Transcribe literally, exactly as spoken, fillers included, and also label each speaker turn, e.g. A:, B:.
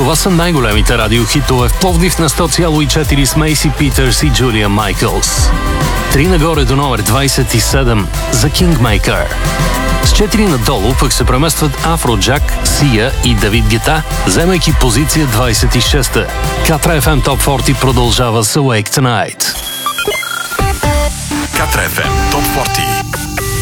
A: Това са най-големите радиохитове в Пловдив на сто цяло и четири с Мейси Питърс и Джулия Майкълс. Три нагоре до номер двайсет и седем за Kingmaker. С четири надолу пък се преместват Афроджак, Сия и Давид Гета, вземайки позиция двайсет и шеста. Катра еф ем Top сорок продължава с Awake Tonight.
B: Катра еф ем Top сорок.